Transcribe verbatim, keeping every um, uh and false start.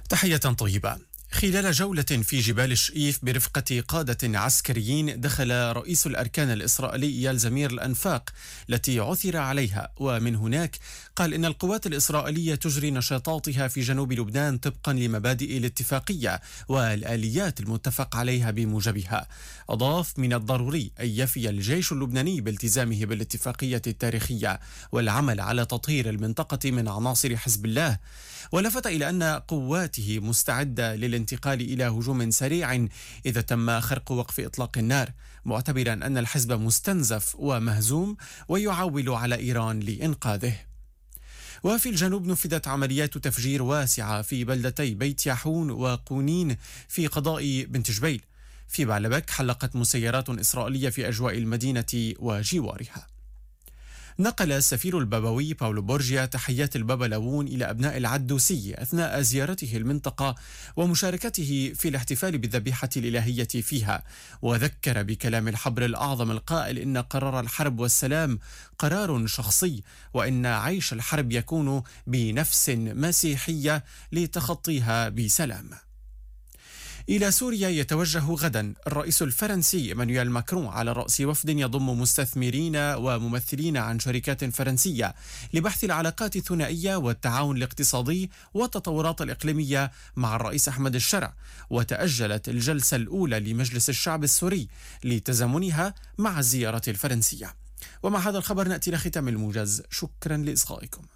تحية طيبة. خلال جولة في جبال الشئيف برفقة قادة عسكريين، دخل رئيس الأركان الإسرائيلي إيال زمير الأنفاق التي عثر عليها، ومن هناك قال إن القوات الإسرائيلية تجري نشاطاتها في جنوب لبنان طبقا لمبادئ الاتفاقية والآليات المتفق عليها بموجبها. أضاف: من الضروري أن يفي الجيش اللبناني بالتزامه بالاتفاقية التاريخية والعمل على تطهير المنطقة من عناصر حزب الله. ولفت إلى أن قواته مستعدة للانتقال إلى هجوم سريع إذا تم خرق وقف إطلاق النار، معتبرا أن الحزب مستنزف ومهزوم ويعول على إيران لإنقاذه. وفي الجنوب نفذت عمليات تفجير واسعة في بلدتي بيت ياحون وقونين في قضاء بنت جبيل. في بعلبك حلقت مسيرات إسرائيلية في أجواء المدينة وجوارها. نقل السفير البابوي باولو بورجيا تحيات البابا لاوون إلى أبناء العدوسية أثناء زيارته المنطقة ومشاركته في الاحتفال بالذبيحة الإلهية فيها، وذكر بكلام الحبر الأعظم القائل إن قرار الحرب والسلام قرار شخصي، وإن عيش الحرب يكون بنفس مسيحية لتخطيها بسلام. إلى سوريا يتوجه غدا الرئيس الفرنسي إيمانويل ماكرون على رأس وفد يضم مستثمرين وممثلين عن شركات فرنسية لبحث العلاقات الثنائية والتعاون الاقتصادي والتطورات الإقليمية مع الرئيس أحمد الشرع. وتأجلت الجلسة الأولى لمجلس الشعب السوري لتزامنها مع الزيارة الفرنسية. ومع هذا الخبر نأتي لختام الموجز. شكرا لإصغائكم.